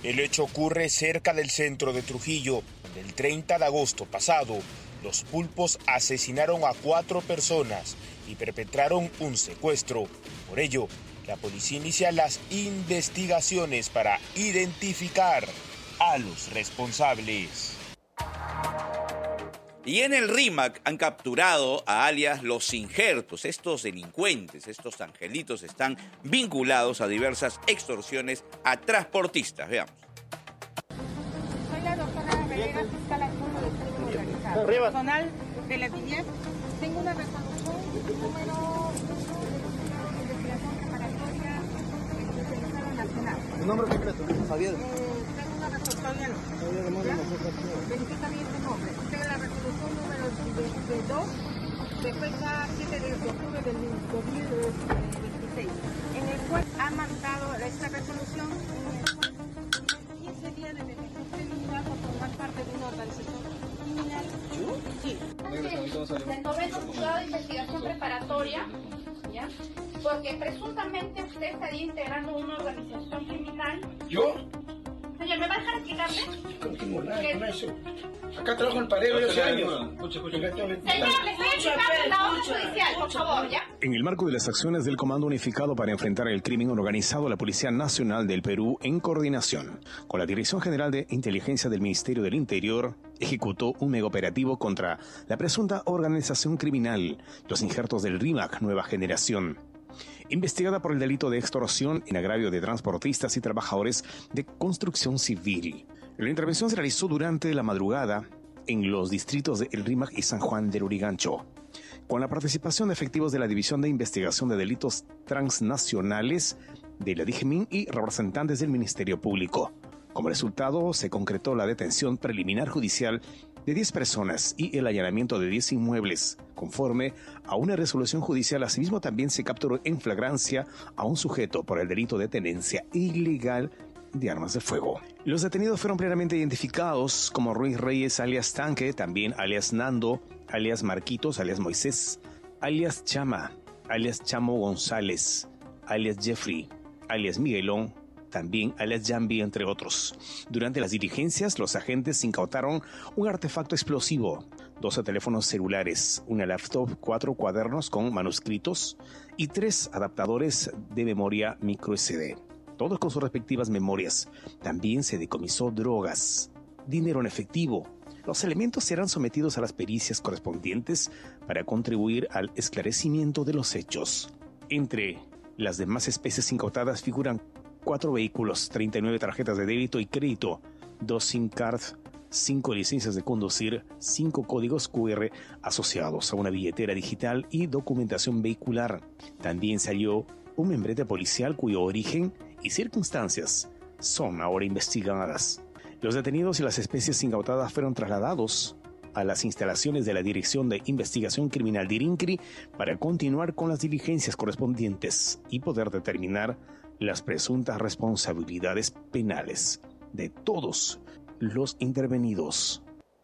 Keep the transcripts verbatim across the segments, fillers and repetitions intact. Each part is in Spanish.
El hecho ocurre cerca del centro de Trujillo, donde el treinta de agosto pasado, los pulpos asesinaron a cuatro personas y perpetraron un secuestro. Por ello, la policía inicia las investigaciones para identificar a los responsables. Y en el RIMAC han capturado a alias Los Injertos. Estos delincuentes, estos angelitos, están vinculados a diversas extorsiones a transportistas. Veamos. Soy la doctora Galera, fiscal adjunto del crimen organizado. Personal de la D I E F. Tengo una resolución número de investigación preparatoria especializada nacional. ¿El nombre completo? Javier. Eh, tengo una resolución, no. Verifícame este nombre. Tengo la resolución número dos de fecha siete de octubre del dos mil veintiséis, en el cual ha mandado esta resolución quince días de detención por formar parte de una organización criminal. Sí. Del noveno juzgado de investigación preparatoria, ¿ya? Porque presuntamente usted estaría integrando una organización criminal. ¿Yo? Señor, ¿me va a dejar explicarle? No tengo nada con eso. Acá trabajo en el Parego de hace años. Señor, le estoy explicando la orden judicial, por favor, ¿ya? En el marco de las acciones del Comando Unificado para enfrentar el crimen organizado, la Policía Nacional del Perú, en coordinación con la Dirección General de Inteligencia del Ministerio del Interior, ejecutó un megaoperativo contra la presunta organización criminal Los Injertos del RIMAC Nueva Generación, investigada por el delito de extorsión en agravio de transportistas y trabajadores de construcción civil. La intervención se realizó durante la madrugada en los distritos de El RIMAC y San Juan del Urigancho, con la participación de efectivos de la División de Investigación de Delitos Transnacionales de la D I G M I N y representantes del Ministerio Público. Como resultado, se concretó la detención preliminar judicial de diez personas y el allanamiento de diez inmuebles. Conforme a una resolución judicial, asimismo también se capturó en flagrancia a un sujeto por el delito de tenencia ilegal de armas de fuego. Los detenidos fueron plenamente identificados como Ruiz Reyes, alias Tanque, también alias Nando, alias Marquitos, alias Moisés, alias Chama, alias Chamo González, alias Jeffrey, alias Miguelón, también alias Jambi, entre otros. Durante las diligencias, los agentes incautaron un artefacto explosivo, doce teléfonos celulares, una laptop, cuatro cuadernos con manuscritos y tres adaptadores de memoria micro ese de, todos con sus respectivas memorias. También se decomisó drogas, dinero en efectivo. Los elementos serán sometidos a las pericias correspondientes para contribuir al esclarecimiento de los hechos. Entre las demás especies incautadas figuran cuatro vehículos, treinta y nueve tarjetas de débito y crédito, dos SIM cards, cinco licencias de conducir, cinco códigos cu erre asociados a una billetera digital y documentación vehicular. También salió un membrete policial cuyo origen y circunstancias son ahora investigadas. Los detenidos y las especies incautadas fueron trasladados a las instalaciones de la Dirección de Investigación Criminal de IRINCRI para continuar con las diligencias correspondientes y poder determinar las presuntas responsabilidades penales de todos los intervenidos.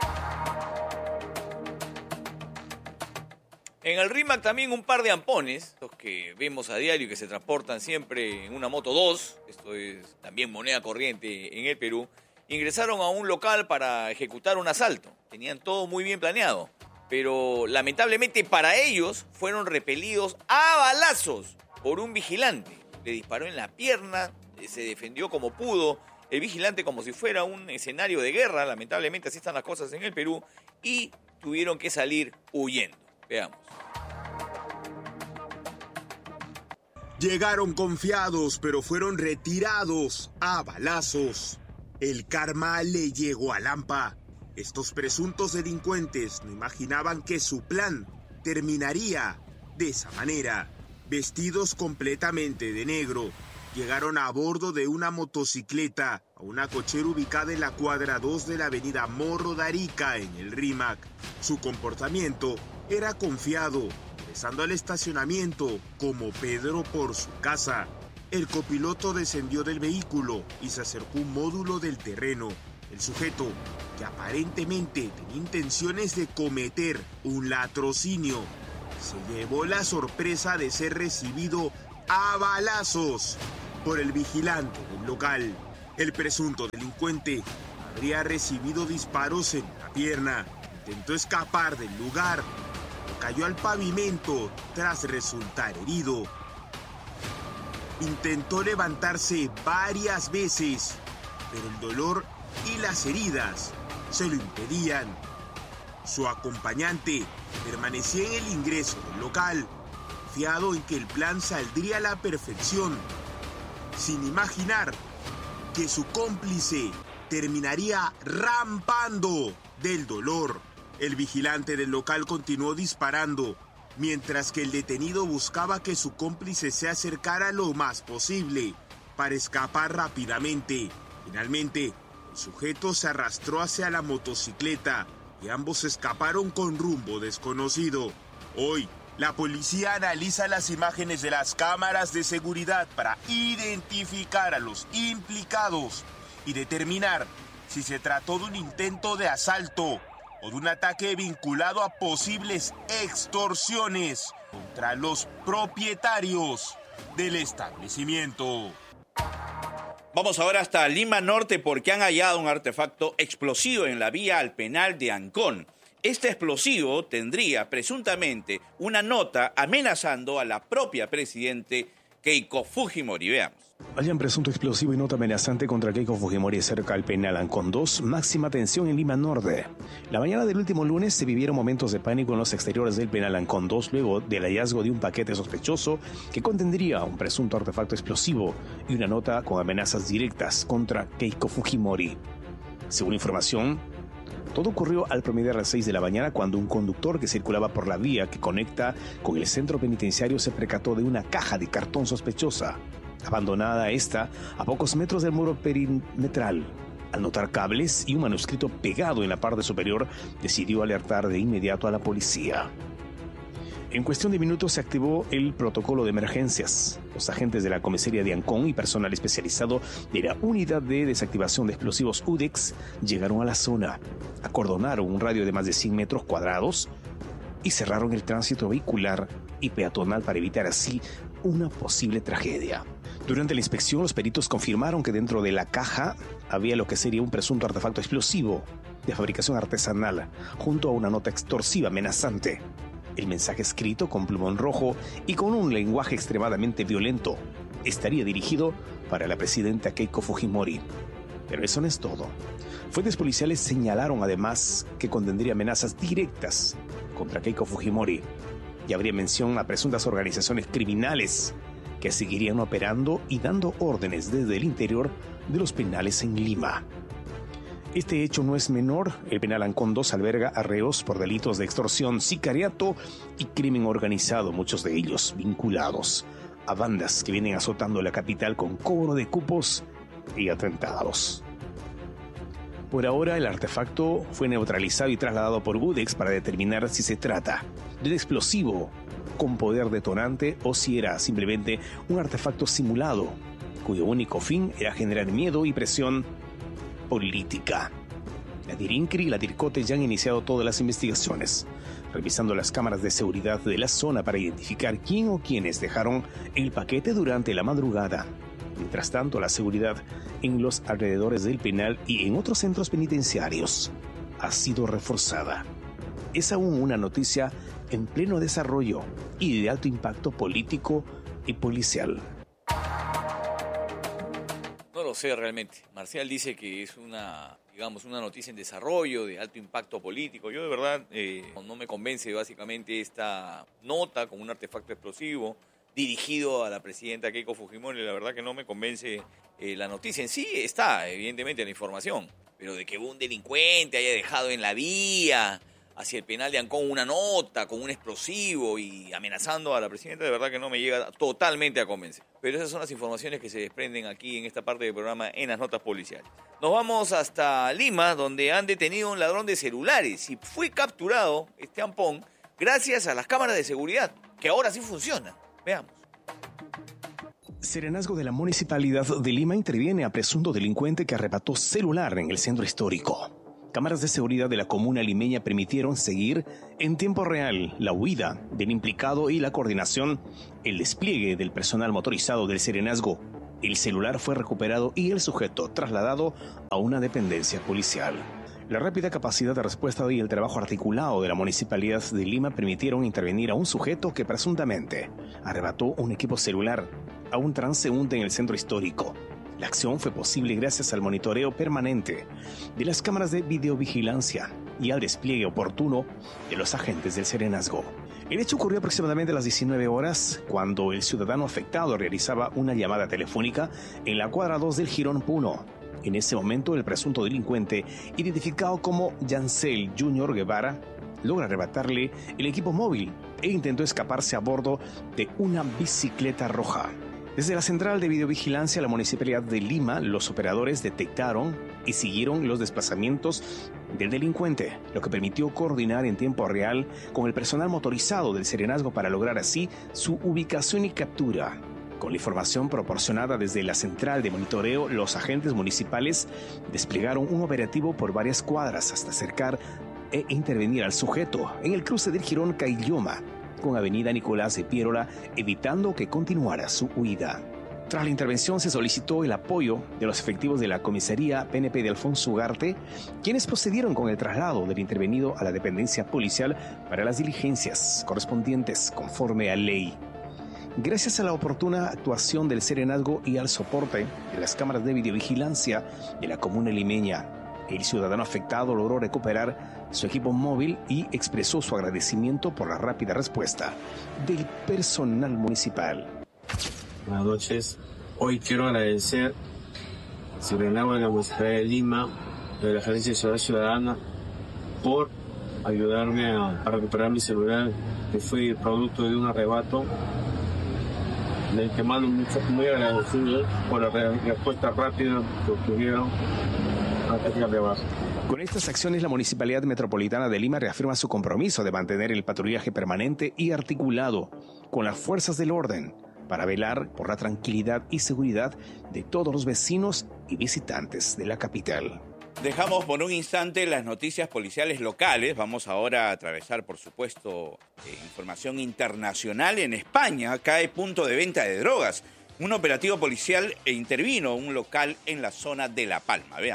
En el RIMAC también un par de ampones, los que vemos a diario y que se transportan siempre en una moto dos, esto es también moneda corriente en el Perú, ingresaron a un local para ejecutar un asalto. Tenían todo muy bien planeado, pero lamentablemente para ellos fueron repelidos a balazos por un vigilante. Le disparó en la pierna, se defendió como pudo, el vigilante como si fuera un escenario de guerra, lamentablemente así están las cosas en el Perú, y tuvieron que salir huyendo. Veamos. Llegaron confiados, pero fueron retirados a balazos. El karma le llegó a Lampa. Estos presuntos delincuentes no imaginaban que su plan terminaría de esa manera. Vestidos completamente de negro, llegaron a bordo de una motocicleta a una cochera ubicada en la cuadra dos de la avenida Morro de Arica, en el RIMAC. Su comportamiento era confiado, ingresando al estacionamiento como Pedro por su casa. El copiloto descendió del vehículo y se acercó a un módulo del terreno. El sujeto, que aparentemente tenía intenciones de cometer un latrocinio, se llevó la sorpresa de ser recibido a balazos por el vigilante del local. El presunto delincuente habría recibido disparos en la pierna, intentó escapar del lugar, pero cayó al pavimento tras resultar herido. Intentó levantarse varias veces, pero el dolor y las heridas se lo impedían. Su acompañante permanecía en el ingreso del local, confiado en que el plan saldría a la perfección, sin imaginar que su cómplice terminaría rampando del dolor. El vigilante del local continuó disparando, mientras que el detenido buscaba que su cómplice se acercara lo más posible para escapar rápidamente. Finalmente, el sujeto se arrastró hacia la motocicleta y ambos escaparon con rumbo desconocido. Hoy, la policía analiza las imágenes de las cámaras de seguridad para identificar a los implicados y determinar si se trató de un intento de asalto o de un ataque vinculado a posibles extorsiones contra los propietarios del establecimiento. Vamos ahora hasta Lima Norte porque han hallado un artefacto explosivo en la vía al penal de Ancón. Este explosivo tendría presuntamente una nota amenazando a la propia presidente Keiko Fujimori. Veamos. Hallan presunto explosivo y nota amenazante contra Keiko Fujimori cerca al penal Ancón dos, máxima tensión en Lima Norte. La mañana del último lunes se vivieron momentos de pánico en los exteriores del penal Ancón dos luego del hallazgo de un paquete sospechoso que contendría un presunto artefacto explosivo y una nota con amenazas directas contra Keiko Fujimori. Según información, todo ocurrió al promediar las seis de la mañana cuando un conductor que circulaba por la vía que conecta con el centro penitenciario se percató de una caja de cartón sospechosa, abandonada esta a pocos metros del muro perimetral. Al notar cables y un manuscrito pegado en la parte superior, decidió alertar de inmediato a la policía. En cuestión de minutos se activó el protocolo de emergencias. Los agentes de la comisaría de Ancón y personal especializado de la Unidad de Desactivación de Explosivos U D E X llegaron a la zona, acordonaron un radio de más de cien metros cuadrados y cerraron el tránsito vehicular y peatonal para evitar así una posible tragedia. Durante la inspección, los peritos confirmaron que dentro de la caja había lo que sería un presunto artefacto explosivo de fabricación artesanal, junto a una nota extorsiva amenazante. El mensaje escrito con plumón rojo y con un lenguaje extremadamente violento estaría dirigido para la presidenta Keiko Fujimori. Pero eso no es todo. Fuentes policiales señalaron además que contendría amenazas directas contra Keiko Fujimori y habría mención a presuntas organizaciones criminales que seguirían operando y dando órdenes desde el interior de los penales en Lima. Este hecho no es menor. El penal Ancón dos alberga a reos por delitos de extorsión, sicariato y crimen organizado, muchos de ellos vinculados a bandas que vienen azotando la capital con cobro de cupos y atentados. Por ahora, el artefacto fue neutralizado y trasladado por U D E X para determinar si se trata de un explosivo con poder detonante o si era simplemente un artefacto simulado, cuyo único fin era generar miedo y presión política. La DIRINCRI y la DIRCOTE ya han iniciado todas las investigaciones, revisando las cámaras de seguridad de la zona para identificar quién o quiénes dejaron el paquete durante la madrugada. Mientras tanto, la seguridad en los alrededores del penal y en otros centros penitenciarios ha sido reforzada. Es aún una noticia en pleno desarrollo y de alto impacto político y policial. No lo sé realmente. Marcial dice que es una, digamos, una noticia en desarrollo de alto impacto político. Yo de verdad eh, no me convence básicamente esta nota con un artefacto explosivo dirigido a la presidenta Keiko Fujimori. La verdad que no me convence eh, la noticia. En sí está, evidentemente, la información, pero de que un delincuente haya dejado en la vía hacia el penal de Ancón una nota con un explosivo y amenazando a la presidenta, de verdad que no me llega totalmente a convencer. Pero esas son las informaciones que se desprenden aquí en esta parte del programa en las notas policiales. Nos vamos hasta Lima, donde han detenido a un ladrón de celulares y fue capturado este ampón gracias a las cámaras de seguridad, que ahora sí funcionan. Veamos. Serenazgo de la Municipalidad de Lima interviene a presunto delincuente que arrebató celular en el centro histórico. Cámaras de seguridad de la comuna limeña permitieron seguir en tiempo real la huida del implicado y la coordinación, el despliegue del personal motorizado del Serenazgo El celular fue recuperado y el sujeto trasladado a una dependencia policial. La rápida capacidad de respuesta y el trabajo articulado de la Municipalidad de Lima permitieron intervenir a un sujeto que presuntamente arrebató un equipo celular a un transeúnte en el centro histórico. La acción fue posible gracias al monitoreo permanente de las cámaras de videovigilancia y al despliegue oportuno de los agentes del Serenazgo. El hecho ocurrió aproximadamente a las diecinueve horas, cuando el ciudadano afectado realizaba una llamada telefónica en la cuadra dos del Jirón Puno. En ese momento, el presunto delincuente, identificado como Yancel Junior Guevara, logra arrebatarle el equipo móvil e intentó escaparse a bordo de una bicicleta roja. Desde la central de videovigilancia de la Municipalidad de Lima, los operadores detectaron y siguieron los desplazamientos del delincuente, lo que permitió coordinar en tiempo real con el personal motorizado del Serenazgo para lograr así su ubicación y captura. Con la información proporcionada desde la central de monitoreo, los agentes municipales desplegaron un operativo por varias cuadras hasta acercar e intervenir al sujeto en el cruce del Jirón Caylloma con Avenida Nicolás de Piérola, evitando que continuara su huida. Tras la intervención se solicitó el apoyo de los efectivos de la comisaría P N P de Alfonso Ugarte, quienes procedieron con el traslado del intervenido a la dependencia policial para las diligencias correspondientes conforme a ley. Gracias a la oportuna actuación del Serenazgo y al soporte de las cámaras de videovigilancia de la comuna limeña, el ciudadano afectado logró recuperar su equipo móvil y expresó su agradecimiento por la rápida respuesta del personal municipal. Buenas noches. Hoy quiero agradecer al Serenazgo de la Municipalidad de Lima, de la Agencia de Seguridad Ciudadana, por ayudarme a, a recuperar mi celular, que fue producto de un arrebato. Del que mando mucho, muy agradecido por la respuesta rápida que obtuvieron antes del arrebato. Con estas acciones, la Municipalidad Metropolitana de Lima reafirma su compromiso de mantener el patrullaje permanente y articulado con las fuerzas del orden para velar por la tranquilidad y seguridad de todos los vecinos y visitantes de la capital. Dejamos por un instante las noticias policiales locales. Vamos ahora a atravesar, por supuesto, eh, información internacional. En España cae punto de venta de drogas. Un operativo policial intervino un local en la zona de La Palma. Vean.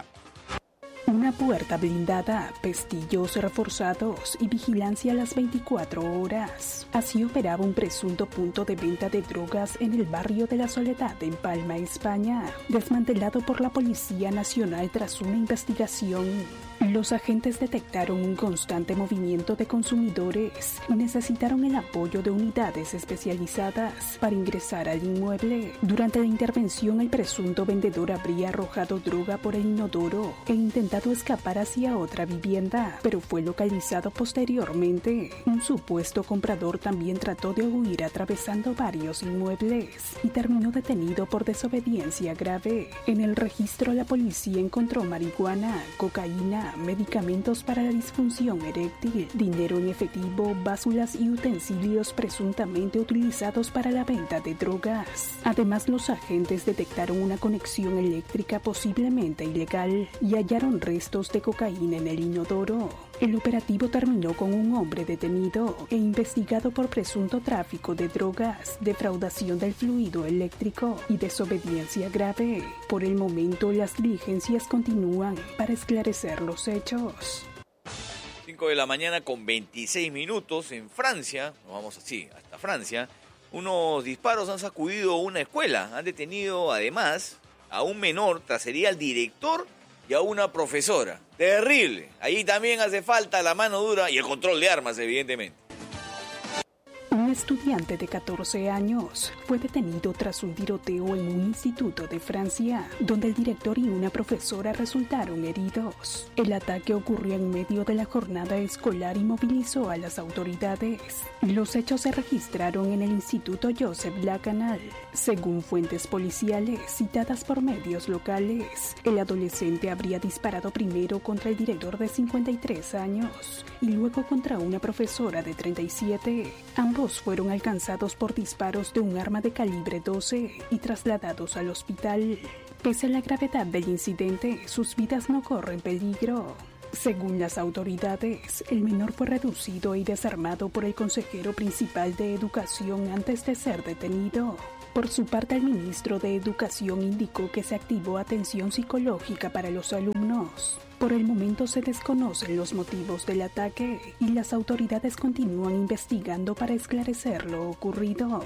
Una puerta blindada, pestillos reforzados y vigilancia a las veinticuatro horas. Así operaba un presunto punto de venta de drogas en el barrio de La Soledad, en Palma, España, desmantelado por la Policía Nacional tras una investigación. Los agentes detectaron un constante movimiento de consumidores y necesitaron el apoyo de unidades especializadas para ingresar al inmueble. Durante la intervención, el presunto vendedor habría arrojado droga por el inodoro e intentado escapar hacia otra vivienda, pero fue localizado posteriormente. Un supuesto comprador también trató de huir atravesando varios inmuebles y terminó detenido por desobediencia grave. En el registro, la policía encontró marihuana, cocaína, medicamentos para la disfunción eréctil, dinero en efectivo, básulas y utensilios presuntamente utilizados para la venta de drogas. Además, los agentes detectaron una conexión eléctrica posiblemente ilegal y hallaron restos de cocaína en el inodoro. El operativo terminó con un hombre detenido e investigado por presunto tráfico de drogas, defraudación del fluido eléctrico y desobediencia grave. Por el momento, las diligencias continúan para esclarecer los hechos. cinco de la mañana con veintiséis minutos en Francia, nos vamos así, hasta Francia. Unos disparos han sacudido una escuela. Han detenido además a un menor tras herir al director y a una profesora. Terrible. Ahí también hace falta la mano dura y el control de armas, evidentemente. Un estudiante de catorce años fue detenido tras un tiroteo en un instituto de Francia, donde el director y una profesora resultaron heridos. El ataque ocurrió en medio de la jornada escolar y movilizó a las autoridades. Los hechos se registraron en el Instituto Joseph Lacanal. Según fuentes policiales citadas por medios locales, el adolescente habría disparado primero contra el director de cincuenta y tres años y luego contra una profesora de treinta y siete. Ambos fueron alcanzados por disparos de un arma de calibre doce y trasladados al hospital. Pese a la gravedad del incidente, sus vidas no corren peligro. Según las autoridades, el menor fue reducido y desarmado por el consejero principal de Educación antes de ser detenido. Por su parte, el ministro de Educación indicó que se activó atención psicológica para los alumnos. Por el momento se desconocen los motivos del ataque y las autoridades continúan investigando para esclarecer lo ocurrido.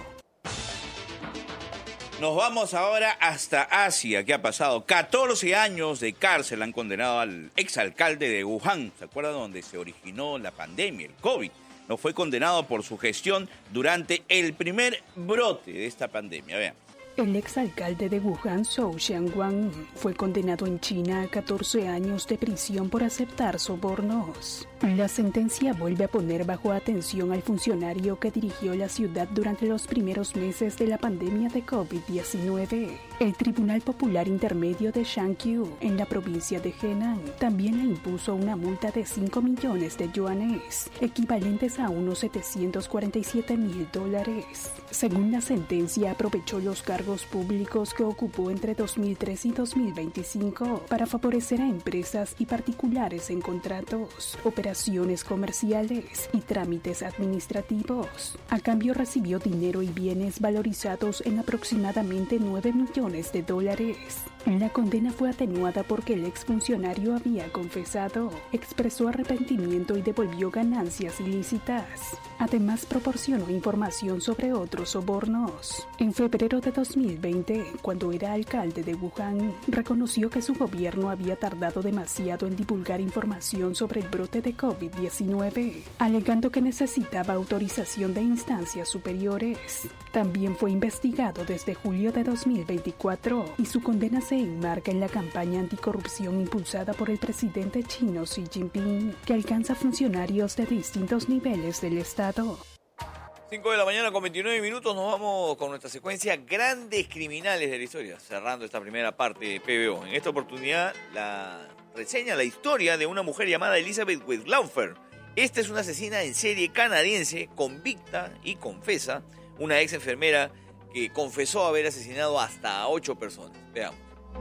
Nos vamos ahora hasta Asia. ¿Qué ha pasado? catorce años de cárcel han condenado al exalcalde de Wuhan. ¿Se acuerdan donde se originó la pandemia, el COVID? No fue condenado por su gestión durante el primer brote de esta pandemia. Vean. El exalcalde de Wuhan, Zhou Xiangwang, fue condenado en China a catorce años de prisión por aceptar sobornos. La sentencia vuelve a poner bajo atención al funcionario que dirigió la ciudad durante los primeros meses de la pandemia de COVID diecinueve. El Tribunal Popular Intermedio de Shangqiu, en la provincia de Henan, también le impuso una multa de cinco millones de yuanes, equivalentes a unos setecientos cuarenta y siete mil dólares. Según la sentencia, aprovechó los cargos públicos que ocupó entre dos mil tres y dos mil veinticinco para favorecer a empresas y particulares en contratos, operaciones comerciales y trámites administrativos. A cambio recibió dinero y bienes valorizados en aproximadamente nueve millones de dólares. La condena fue atenuada porque el exfuncionario había confesado, expresó arrepentimiento y devolvió ganancias ilícitas. Además, proporcionó información sobre otros sobornos. En febrero de dos mil veinte, cuando era alcalde de Wuhan, reconoció que su gobierno había tardado demasiado en divulgar información sobre el brote de COVID diecinueve, alegando que necesitaba autorización de instancias superiores. También fue investigado desde julio de dos mil veinticuatro y su condena se enmarca en la campaña anticorrupción impulsada por el presidente chino Xi Jinping, que alcanza funcionarios de distintos niveles del Estado. cinco de la mañana con veintinueve minutos, nos vamos con nuestra secuencia Grandes Criminales de la Historia, cerrando esta primera parte de P B O. En esta oportunidad la reseña la historia de una mujer llamada Elizabeth Wettlaufer. Esta es una asesina en serie canadiense, convicta y confesa, una ex enfermera que confesó haber asesinado hasta a ocho personas. Veamos.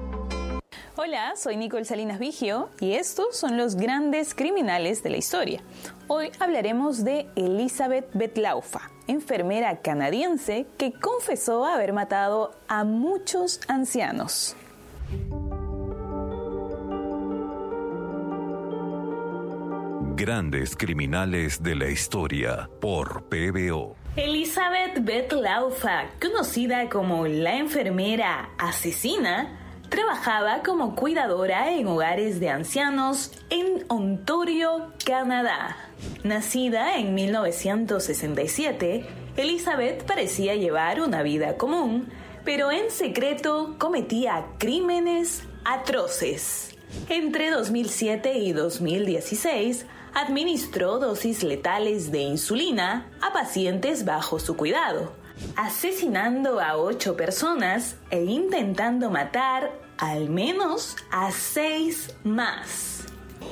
Hola, soy Nicole Salinas Vigio y estos son los grandes criminales de la historia. Hoy hablaremos de Elizabeth Wettlaufer, enfermera canadiense que confesó haber matado a muchos ancianos. Grandes criminales de la historia por P B O. Elizabeth Wettlaufer, conocida como la enfermera asesina, trabajaba como cuidadora en hogares de ancianos en Ontario, Canadá. Nacida en mil novecientos sesenta y siete, Elizabeth parecía llevar una vida común, pero en secreto cometía crímenes atroces. Entre dos mil siete y dos mil dieciséis, administró dosis letales de insulina a pacientes bajo su cuidado, asesinando a ocho personas e intentando matar al menos a seis más.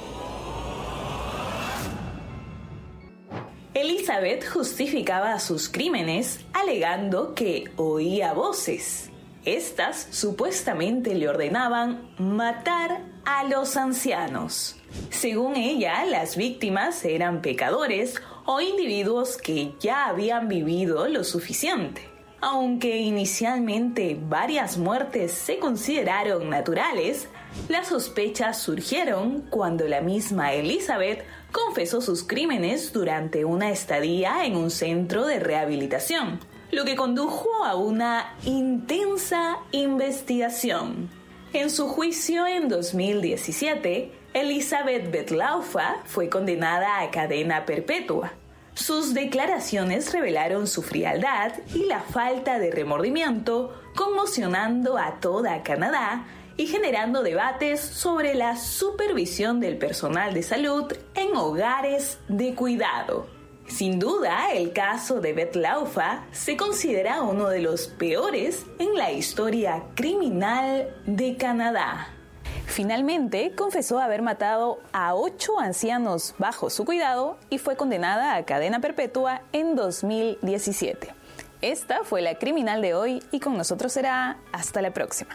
Elizabeth justificaba sus crímenes alegando que oía voces. Estas supuestamente le ordenaban matar a los ancianos. Según ella, las víctimas eran pecadores o individuos que ya habían vivido lo suficiente. Aunque inicialmente varias muertes se consideraron naturales, las sospechas surgieron cuando la misma Elizabeth confesó sus crímenes durante una estadía en un centro de rehabilitación, lo que condujo a una intensa investigación. En su juicio en dos mil diecisiete, Elizabeth Wettlaufer fue condenada a cadena perpetua. Sus declaraciones revelaron su frialdad y la falta de remordimiento, conmocionando a toda Canadá y generando debates sobre la supervisión del personal de salud en hogares de cuidado. Sin duda, el caso de Wettlaufer se considera uno de los peores en la historia criminal de Canadá. Finalmente, confesó haber matado a ocho ancianos bajo su cuidado y fue condenada a cadena perpetua en dos mil diecisiete. Esta fue la criminal de hoy y con nosotros será hasta la próxima.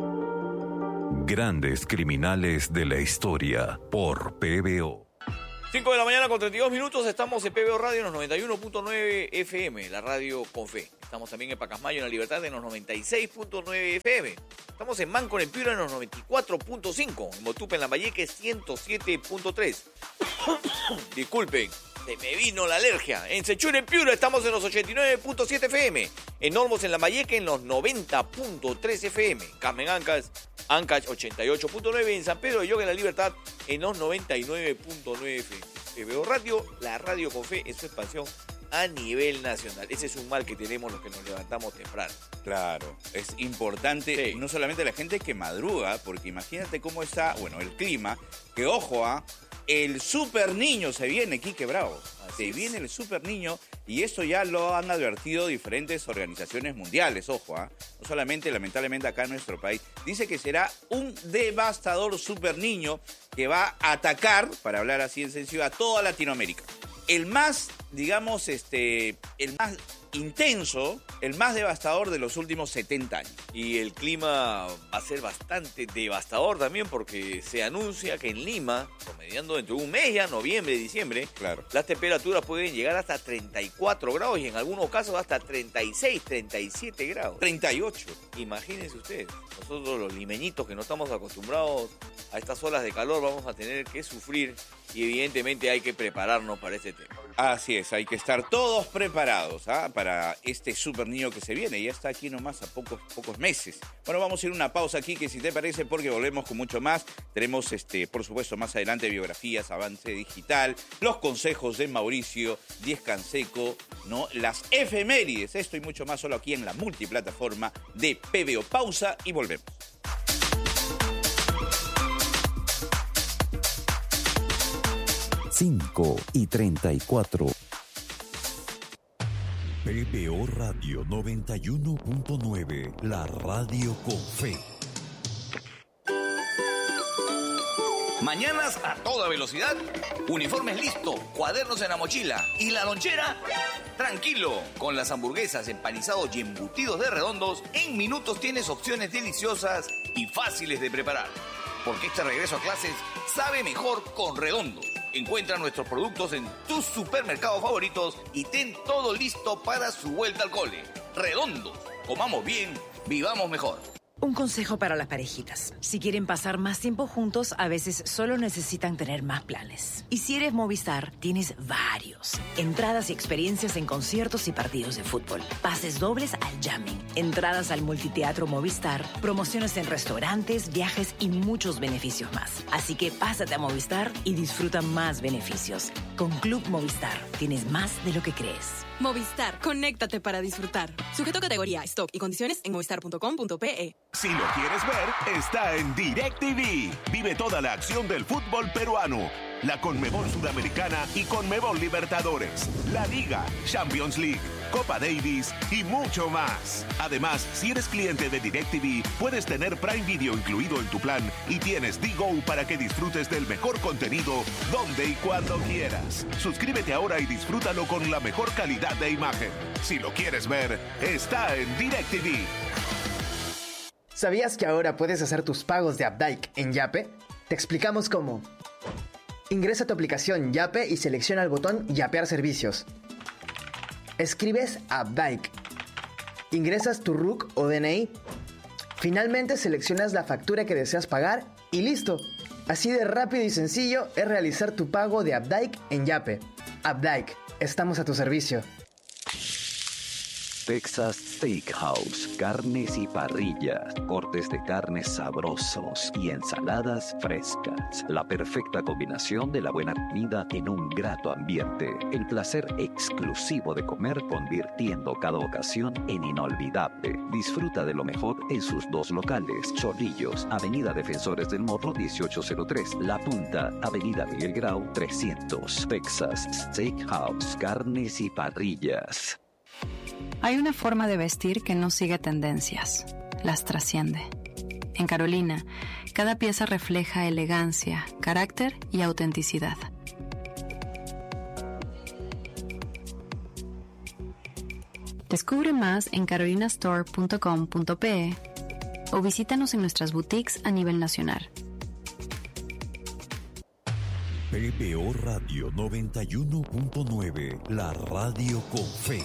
Grandes criminales de la historia por P B O. cinco de la mañana con treinta y dos minutos, estamos en P B O Radio en los noventa y uno punto nueve F M, la radio con fe. Estamos también en Pacasmayo, en La Libertad, en los noventa y seis punto nueve F M. Estamos en Manco, en Piura, en los noventa y cuatro punto cinco. En Motupe, en Lambayeque, ciento siete punto tres. Disculpen, se me vino la alergia. En Sechura, en Piura, estamos en los ochenta y nueve punto siete F M. En Olmos, en Lambayeque, en los noventa punto tres F M. Carmen Ancash, Ancash ochenta y ocho punto nueve. En San Pedro de Yoga, en La Libertad, en los noventa y nueve punto nueve F M. P B O Radio, la radio con fe en su expansión a nivel nacional. Ese es un mal que tenemos los que nos levantamos temprano. Claro, es importante, sí. No solamente la gente que madruga, porque imagínate cómo está, bueno, el clima, que ojo, ¿ah? El super niño se viene, Quique Bravo. Se viene el super niño y esto ya lo han advertido diferentes organizaciones mundiales, ojo, ¿ah? No solamente, lamentablemente, acá en nuestro país. Dice que será un devastador super niño que va a atacar, para hablar así en sencillo, a toda Latinoamérica. El más, digamos, este, el más intenso, el más devastador de los últimos setenta años. Y el clima va a ser bastante devastador también porque se anuncia que en Lima, promediando dentro de un mes ya, noviembre, diciembre, claro, las temperaturas pueden llegar hasta treinta y cuatro grados y en algunos casos hasta treinta y seis, treinta y siete grados. treinta y ocho. Imagínense ustedes, nosotros los limeñitos que no estamos acostumbrados a estas olas de calor vamos a tener que sufrir y evidentemente hay que prepararnos para este tema. Así es, hay que estar todos preparados, ¿ah? Para este super niño que se viene. Ya está aquí nomás a pocos, pocos meses. Bueno, vamos a ir a una pausa aquí, que si te parece, porque volvemos con mucho más. Tenemos, este, por supuesto, más adelante biografías, avance digital, los consejos de Mauricio Díez Canseco, ¿no? Las efemérides, esto y mucho más solo aquí en la multiplataforma de P B O. Pausa y volvemos. cinco y treinta y cuatro. P B O Radio noventa y uno punto nueve, la radio con fe. Mañanas a toda velocidad, uniformes listo, cuadernos en la mochila y la lonchera, tranquilo. Con las hamburguesas, empanizados y embutidos de Redondos, en minutos tienes opciones deliciosas y fáciles de preparar. Porque este regreso a clases sabe mejor con Redondos. Encuentra nuestros productos en tus supermercados favoritos y ten todo listo para su vuelta al cole. Redondos, comamos bien, vivamos mejor. Un consejo para las parejitas. Si quieren pasar más tiempo juntos, a veces solo necesitan tener más planes. Y si eres Movistar, tienes varios. Entradas y experiencias en conciertos y partidos de fútbol. Pases dobles al jamming. Entradas al multiteatro Movistar. Promociones en restaurantes, viajes y muchos beneficios más. Así que pásate a Movistar y disfruta más beneficios. Con Club Movistar, tienes más de lo que crees. Movistar, conéctate para disfrutar. Sujeto a categoría, stock y condiciones en movistar punto com punto pe. Si lo quieres ver, está en DirecTV. Vive toda la acción del fútbol peruano, la Conmebol Sudamericana y Conmebol Libertadores, la Liga, Champions League, Copa Davis y mucho más. Además, si eres cliente de DirecTV, puedes tener Prime Video incluido en tu plan y tienes D-Go para que disfrutes del mejor contenido donde y cuando quieras. Suscríbete ahora y disfrútalo con la mejor calidad de imagen. Si lo quieres ver, está en DirecTV. ¿Sabías que ahora puedes hacer tus pagos de Updike en Yape? Te explicamos cómo. Ingresa a tu aplicación Yape y selecciona el botón Yapear servicios. Escribes Updike. Ingresas tu R U C o D N I. Finalmente seleccionas la factura que deseas pagar y listo. Así de rápido y sencillo es realizar tu pago de Updike en Yape. Updike, estamos a tu servicio. Texas Steakhouse, carnes y parrillas, cortes de carnes sabrosos y ensaladas frescas. La perfecta combinación de la buena comida en un grato ambiente. El placer exclusivo de comer, convirtiendo cada ocasión en inolvidable. Disfruta de lo mejor en sus dos locales. Chorrillos, Avenida Defensores del Morro dieciocho cero tres. La Punta, Avenida Miguel Grau trescientos. Texas Steakhouse, carnes y parrillas. Hay una forma de vestir que no sigue tendencias, las trasciende. En Carolina, cada pieza refleja elegancia, carácter y autenticidad. Descubre más en carolina store punto com punto pe o visítanos en nuestras boutiques a nivel nacional. P P B O Radio noventa y uno punto nueve, la radio con fe.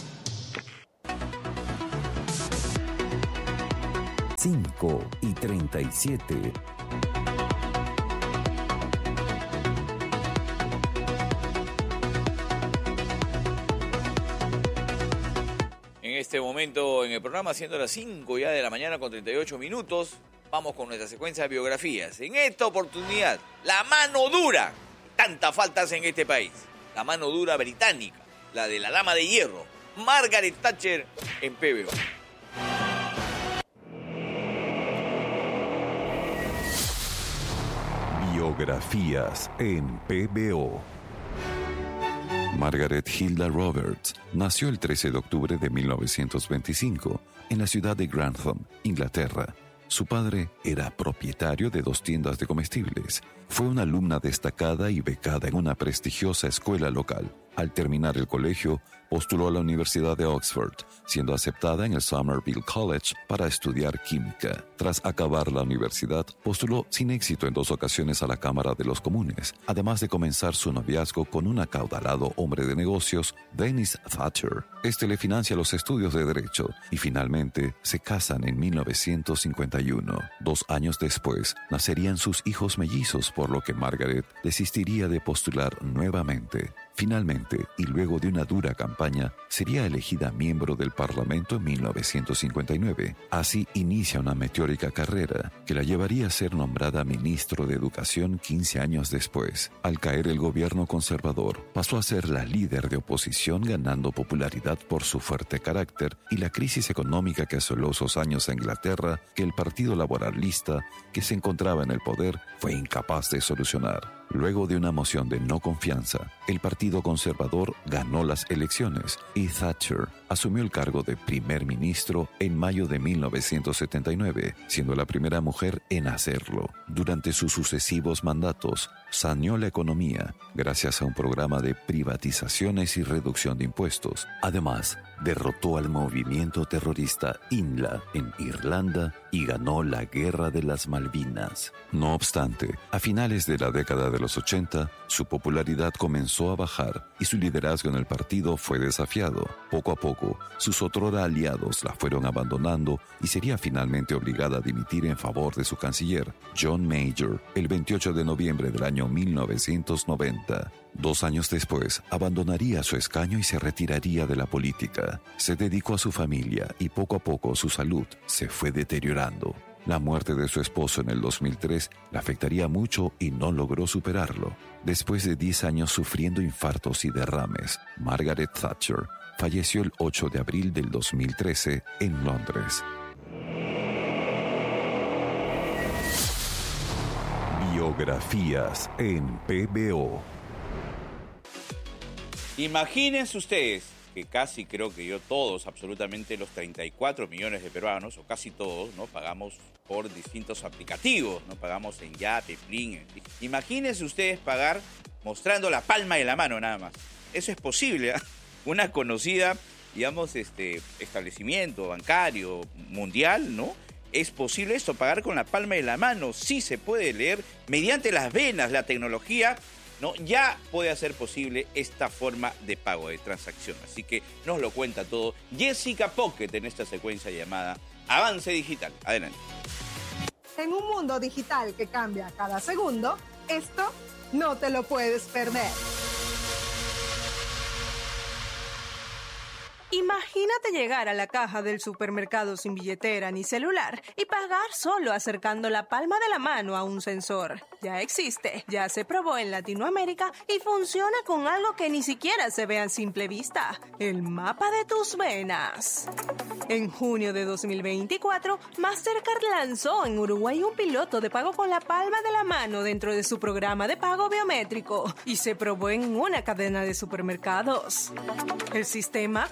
cinco y treinta y siete. En este momento en el programa, siendo las cinco ya de la mañana con treinta y ocho minutos, vamos con nuestra secuencia de biografías. En esta oportunidad, la mano dura. Tantas faltas en este país. La mano dura británica, la de la dama de hierro, Margaret Thatcher en P B O. Biografías en P B O. Margaret Hilda Roberts nació el trece de octubre de mil novecientos veinticinco en la ciudad de Grantham, Inglaterra. Su padre era propietario de dos tiendas de comestibles. Fue una alumna destacada y becada en una prestigiosa escuela local. Al terminar el colegio, postuló a la Universidad de Oxford, siendo aceptada en el Somerville College para estudiar química. Tras acabar la universidad, postuló sin éxito en dos ocasiones a la Cámara de los Comunes, además de comenzar su noviazgo con un acaudalado hombre de negocios, Dennis Thatcher. Este le financia los estudios de Derecho y finalmente se casan en mil novecientos cincuenta y uno. Dos años después, nacerían sus hijos mellizos, por lo que Margaret desistiría de postular nuevamente. Finalmente, y luego de una dura campaña, sería elegida miembro del Parlamento en mil novecientos cincuenta y nueve. Así inicia una meteórica carrera que la llevaría a ser nombrada ministro de Educación quince años después. Al caer el gobierno conservador, pasó a ser la líder de oposición, ganando popularidad por su fuerte carácter y la crisis económica que asoló esos años a Inglaterra, que el Partido Laboralista, que se encontraba en el poder, fue incapaz de solucionar. Luego de una moción de no confianza, el Partido Conservador ganó las elecciones y Thatcher asumió el cargo de primer ministro en mayo de mil novecientos setenta y nueve, siendo la primera mujer en hacerlo. Durante sus sucesivos mandatos, saneó la economía gracias a un programa de privatizaciones y reducción de impuestos. Además, derrotó al movimiento terrorista I N L A en Irlanda y ganó la Guerra de las Malvinas. No obstante, a finales de la década de los ochenta, su popularidad comenzó a bajar y su liderazgo en el partido fue desafiado. Poco a poco, sus otrora aliados la fueron abandonando y sería finalmente obligada a dimitir en favor de su canciller, John Major, el veintiocho de noviembre del año mil novecientos noventa. Dos años después, abandonaría su escaño y se retiraría de la política. Se dedicó a su familia y poco a poco su salud se fue deteriorando. La muerte de su esposo en el dos mil tres la afectaría mucho y no logró superarlo. Después de diez años sufriendo infartos y derrames, Margaret Thatcher falleció el ocho de abril del dos mil trece en Londres. Biografías en P B O. Imagínense ustedes que casi creo que yo todos, absolutamente los treinta y cuatro millones de peruanos, o casi todos, ¿no? Pagamos por distintos aplicativos, ¿no? Pagamos en Yape, Plin, en... Imagínense ustedes pagar mostrando la palma de la mano nada más. Eso es posible, ¿eh? Una conocida, digamos, este establecimiento bancario mundial, ¿no? Es posible esto, pagar con la palma de la mano. Sí se puede leer mediante las venas, la tecnología, ¿no? Ya puede hacer posible esta forma de pago, de transacción. Así que nos lo cuenta todo Jessica Pocket en esta secuencia llamada Avance Digital. Adelante. En un mundo digital que cambia cada segundo, esto no te lo puedes perder. Imagínate llegar a la caja del supermercado sin billetera ni celular y pagar solo acercando la palma de la mano a un sensor. Ya existe, ya se probó en Latinoamérica y funciona con algo que ni siquiera se ve a simple vista: el mapa de tus venas. En junio de dos mil veinticuatro, Mastercard lanzó en Uruguay un piloto de pago con la palma de la mano dentro de su programa de pago biométrico y se probó en una cadena de supermercados. El sistema funciona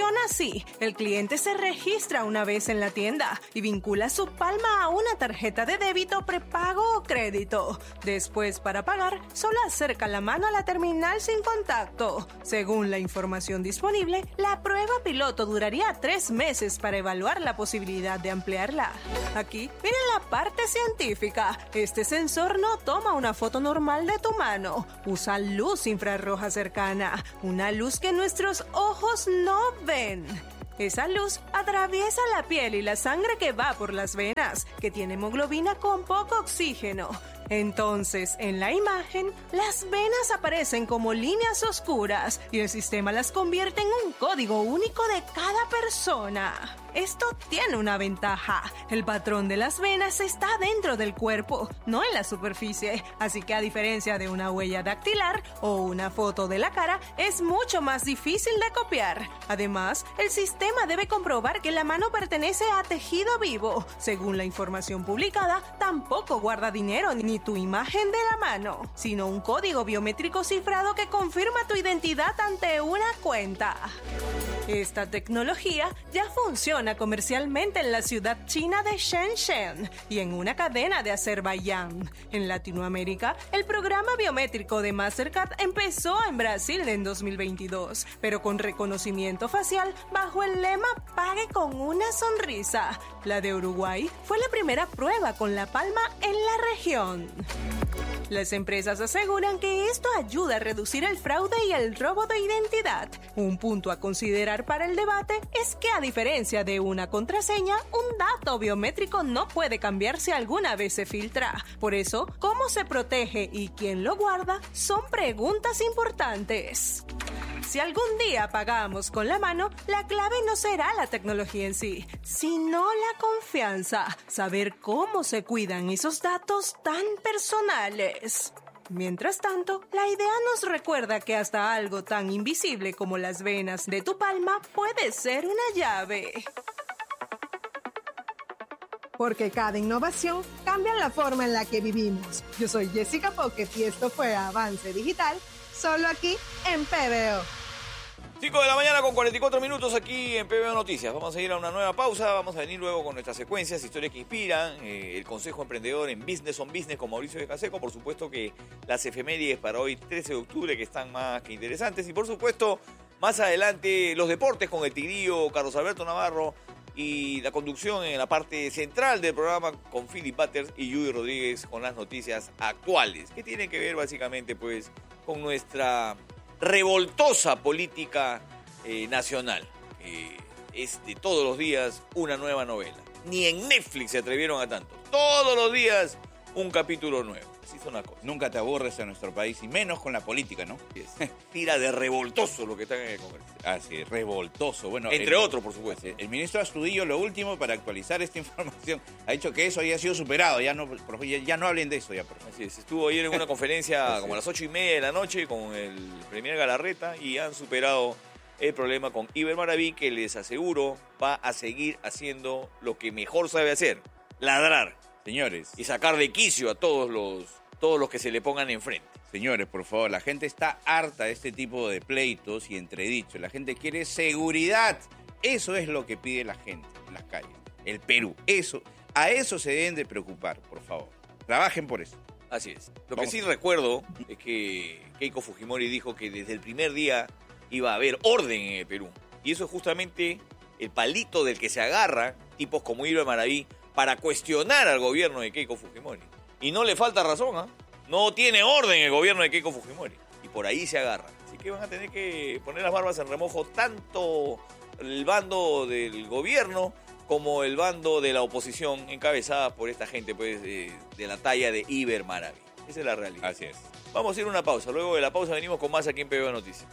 funciona así. El cliente se registra una vez en la tienda y vincula su palma a una tarjeta de débito, prepago o crédito. Después, para pagar, solo acerca la mano a la terminal sin contacto. Según la información disponible, la prueba piloto duraría tres meses para evaluar la posibilidad de ampliarla. Aquí, miren la parte científica. Este sensor no toma una foto normal de tu mano. Usa luz infrarroja cercana, una luz que nuestros ojos no ven. Esa luz atraviesa la piel y la sangre que va por las venas, que tiene hemoglobina con poco oxígeno. Entonces, en la imagen, las venas aparecen como líneas oscuras y el sistema las convierte en un código único de cada persona. Esto tiene una ventaja. El patrón de las venas está dentro del cuerpo, no en la superficie. Así que a diferencia de una huella dactilar o una foto de la cara, es mucho más difícil de copiar. Además, el sistema debe comprobar que la mano pertenece a tejido vivo. Según la información publicada, tampoco guarda dinero ni tu imagen de la mano, sino un código biométrico cifrado que confirma tu identidad ante una cuenta. Esta tecnología ya funciona comercialmente en la ciudad china de Shenzhen y en una cadena de Azerbaiyán. En Latinoamérica, el programa biométrico de Mastercard empezó en Brasil en dos mil veintidós, pero con reconocimiento facial bajo el lema "Pague con una sonrisa". La de Uruguay fue la primera prueba con la palma en la región. Las empresas aseguran que esto ayuda a reducir el fraude y el robo de identidad. Un punto a considerar para el debate es que, a diferencia de una contraseña, un dato biométrico no puede cambiar si alguna vez se filtra. Por eso, cómo se protege y quién lo guarda son preguntas importantes. Si algún día pagamos con la mano, la clave no será la tecnología en sí, sino la confianza, saber cómo se cuidan esos datos tan personales. Mientras tanto, la idea nos recuerda que hasta algo tan invisible como las venas de tu palma puede ser una llave. Porque cada innovación cambia la forma en la que vivimos. Yo soy Jessica Pocket y esto fue Avance Digital, solo aquí en P B O. cinco de la mañana con cuarenta y cuatro minutos aquí en P B O Noticias. Vamos a ir a una nueva pausa, vamos a venir luego con nuestras secuencias, historias que inspiran, eh, el Consejo Emprendedor en Business on Business con Mauricio de Canseco, por supuesto que las efemérides para hoy trece de octubre que están más que interesantes y por supuesto más adelante los deportes con el Tigrillo, Carlos Alberto Navarro y la conducción en la parte central del programa con Philip Butters y Judy Rodríguez con las noticias actuales que tienen que ver básicamente pues con nuestra revoltosa política eh, nacional. Eh, es de todos los días una nueva novela. Ni en Netflix se atrevieron a tanto. Todos los días un capítulo nuevo. Así son las cosas. Nunca te aburres en nuestro país y menos con la política, ¿no? Tira de revoltoso lo que están en el Congreso. Así, revoltoso. Bueno, entre el, otros, por supuesto. El ministro Astudillo, lo último para actualizar esta información, ha dicho que eso había sido superado. Ya no, ya, ya no hablen de eso ya, por favor. Así es. Estuvo ayer en una conferencia como a las ocho y media de la noche con el premier Galarreta y han superado el problema con Iber Maraví, que les aseguro va a seguir haciendo lo que mejor sabe hacer: ladrar. Señores. Y sacar de quicio a todos los, todos los que se le pongan enfrente. Señores, por favor, la gente está harta de este tipo de pleitos y entredichos. La gente quiere seguridad. Eso es lo que pide la gente en las calles. El Perú. Eso, a eso se deben de preocupar, por favor. Trabajen por eso. Así es. Lo Vamos. que sí recuerdo es que Keiko Fujimori dijo que desde el primer día iba a haber orden en el Perú. Y eso es justamente el palito del que se agarra tipos como Iber Maraví para cuestionar al gobierno de Keiko Fujimori. Y no le falta razón, ¿ah? ¿eh? No tiene orden el gobierno de Keiko Fujimori. Y por ahí se agarra. Así que van a tener que poner las barbas en remojo tanto el bando del gobierno como el bando de la oposición, encabezada por esta gente pues, de, de la talla de Iber Maraví. Esa es la realidad. Así es. Vamos a ir a una pausa. Luego de la pausa venimos con más aquí en P B O Noticias.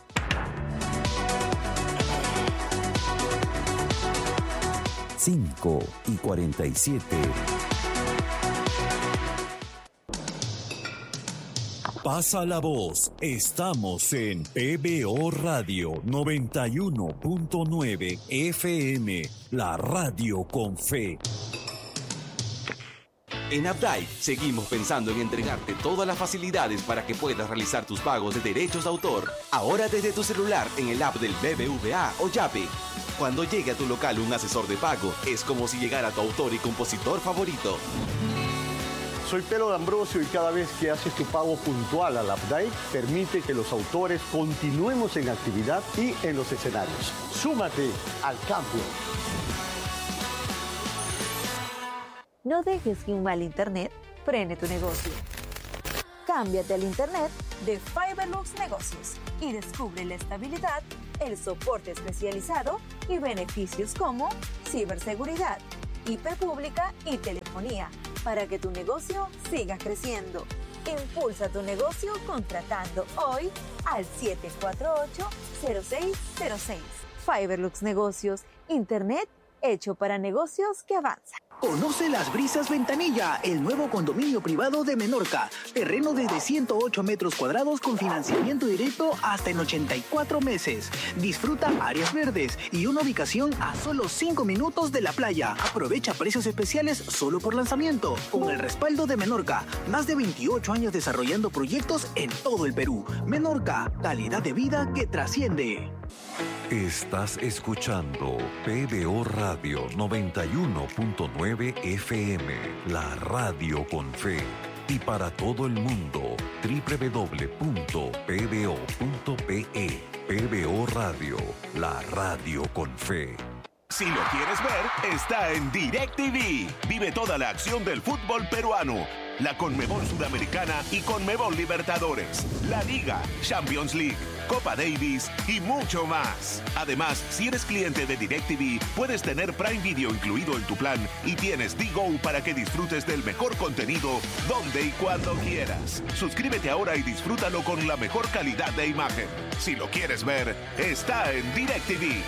cinco y cuarenta y siete. Pasa la voz. Estamos en P B O Radio noventa y uno punto nueve F M, la radio con fe. En Updike seguimos pensando en entregarte todas las facilidades para que puedas realizar tus pagos de derechos de autor. Ahora desde tu celular en el app del B B V A o Yape. Cuando llegue a tu local un asesor de pago, es como si llegara tu autor y compositor favorito. Soy Pedro D'Ambrosio y cada vez que haces tu pago puntual al Updike, permite que los autores continuemos en actividad y en los escenarios. Súmate al cambio. No dejes que un mal internet frene tu negocio. Cámbiate al internet de Fiberlux Negocios y descubre la estabilidad, el soporte especializado y beneficios como ciberseguridad, I P pública y telefonía para que tu negocio siga creciendo. Impulsa tu negocio contratando hoy al siete cuatro ocho, cero seis cero seis. Fiberlux Negocios, internet hecho para negocios que avanzan. Conoce Las Brisas Ventanilla, el nuevo condominio privado de Menorca. Terreno desde ciento ocho metros cuadrados con financiamiento directo hasta en ochenta y cuatro meses. Disfruta áreas verdes y una ubicación a solo cinco minutos de la playa. Aprovecha precios especiales solo por lanzamiento. Con el respaldo de Menorca, más de veintiocho años desarrollando proyectos en todo el Perú. Menorca, calidad de vida que trasciende. Estás escuchando P B O Radio noventa y uno punto nueve F M, la radio con fe. Y para todo el mundo, doble u doble u doble u punto p b o punto p e. P B O Radio, la radio con fe. Si lo quieres ver, está en DirecTV. Vive toda la acción del fútbol peruano. La Conmebol Sudamericana y Conmebol Libertadores, la Liga, Champions League, Copa Davis y mucho más. Además, si eres cliente de DirecTV, puedes tener Prime Video incluido en tu plan y tienes D-Go para que disfrutes del mejor contenido donde y cuando quieras. Suscríbete ahora y disfrútalo con la mejor calidad de imagen. Si lo quieres ver, está en DirecTV.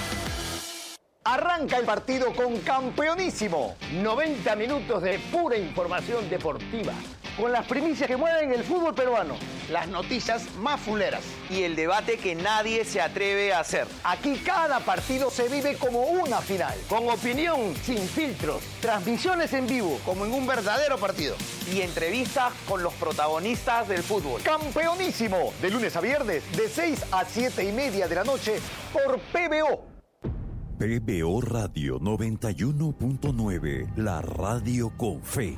Arranca el partido con Campeonísimo. noventa minutos de pura información deportiva. Con las primicias que mueven el fútbol peruano. Las noticias más fuleras. Y el debate que nadie se atreve a hacer. Aquí cada partido se vive como una final. Con opinión sin filtros. Transmisiones en vivo como en un verdadero partido. Y entrevistas con los protagonistas del fútbol. Campeonísimo. De lunes a viernes de seis a siete y media de la noche por P B O. P B O Radio noventa y uno punto nueve, la radio con fe.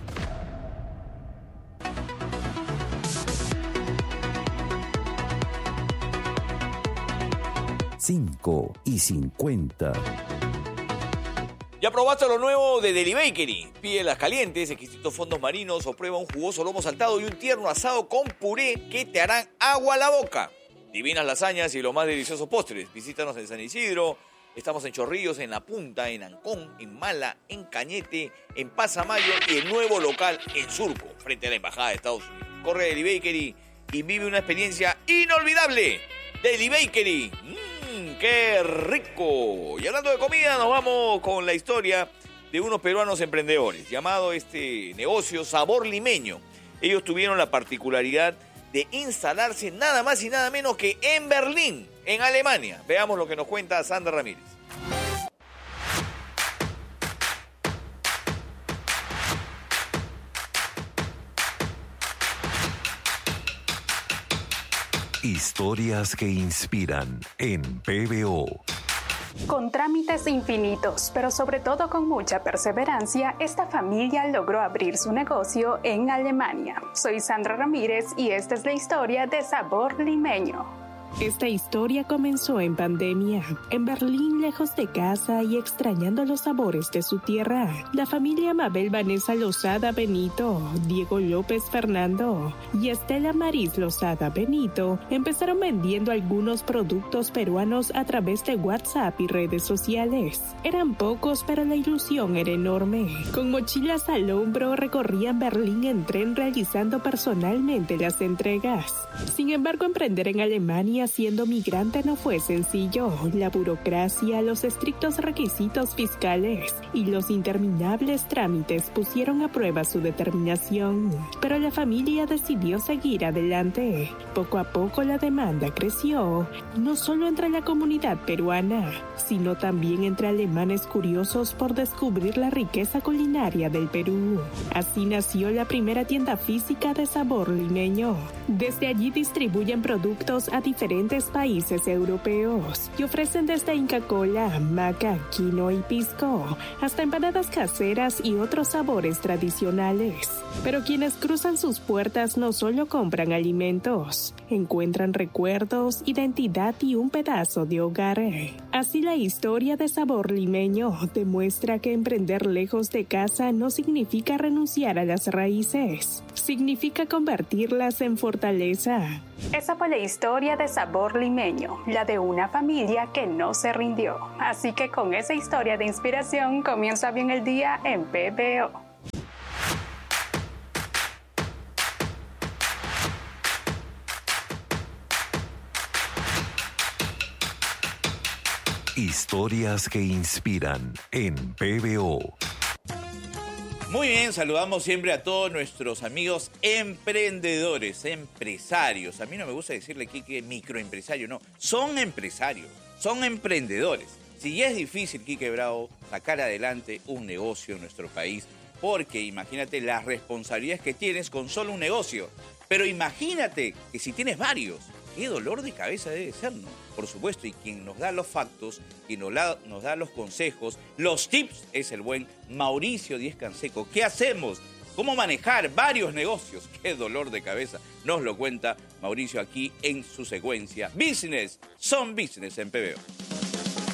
cinco y cincuenta. ¿Ya probaste lo nuevo de Deli Bakery? Pide las calientes, exquisitos fondos marinos o prueba un jugoso lomo saltado y un tierno asado con puré que te harán agua a la boca. Divinas lasañas y los más deliciosos postres. Visítanos en San Isidro. Estamos en Chorrillos, en La Punta, en Ancón, en Mala, en Cañete, en Pasamayo y el nuevo local en Surco, frente a la Embajada de Estados Unidos. Corre Deli Bakery y vive una experiencia inolvidable. Deli Bakery. ¡Mmm, qué rico! Y hablando de comida, nos vamos con la historia de unos peruanos emprendedores, llamado este negocio Sabor Limeño. Ellos tuvieron la particularidad de instalarse nada más y nada menos que en Berlín, en Alemania. Veamos lo que nos cuenta Sandra Ramírez. Historias que inspiran en P B O. Con trámites infinitos, pero sobre todo con mucha perseverancia, esta familia logró abrir su negocio en Alemania. Soy Sandra Ramírez y esta es la historia de Sabor Limeño. Esta historia comenzó en pandemia. En Berlín, lejos de casa y extrañando los sabores de su tierra, la familia Mabel Vanessa Lozada Benito, Diego López Fernando y Estela Maris Lozada Benito empezaron vendiendo algunos productos peruanos a través de WhatsApp y redes sociales. Eran pocos, pero la ilusión era enorme. Con mochilas al hombro, recorrían Berlín en tren realizando personalmente las entregas. Sin embargo, emprender en Alemania España siendo migrante no fue sencillo. La burocracia, los estrictos requisitos fiscales y los interminables trámites pusieron a prueba su determinación. Pero la familia decidió seguir adelante. Poco a poco la demanda creció, no solo entre la comunidad peruana, sino también entre alemanes curiosos por descubrir la riqueza culinaria del Perú. Así nació la primera tienda física de sabor limeño. Desde allí distribuyen productos a diferentes países europeos y ofrecen desde Inca Kola, maca, quinoa y pisco, hasta empanadas caseras y otros sabores tradicionales. Pero quienes cruzan sus puertas no solo compran alimentos, encuentran recuerdos, identidad y un pedazo de hogar. Así la historia de Sabor Limeño demuestra que emprender lejos de casa no significa renunciar a las raíces, significa convertirlas en fortaleza. Esa fue la historia de Sabor Limeño, la de una familia que no se rindió. Así que con esa historia de inspiración comienza bien el día en P B O. Historias que inspiran en P B O. Muy bien, saludamos siempre a todos nuestros amigos emprendedores, empresarios. A mí no me gusta decirle aquí que microempresario, no. Son empresarios, son emprendedores. Si ya es difícil, Quique Bravo, sacar adelante un negocio en nuestro país, porque imagínate las responsabilidades que tienes con solo un negocio. Pero imagínate que si tienes varios, qué dolor de cabeza debe ser, ¿no? Por supuesto, y quien nos da los factos, quien nos, la, nos da los consejos, los tips, es el buen Mauricio Díez Canseco. ¿Qué hacemos? ¿Cómo manejar varios negocios? Qué dolor de cabeza. Nos lo cuenta Mauricio aquí en su secuencia Business, Son Business en P B O.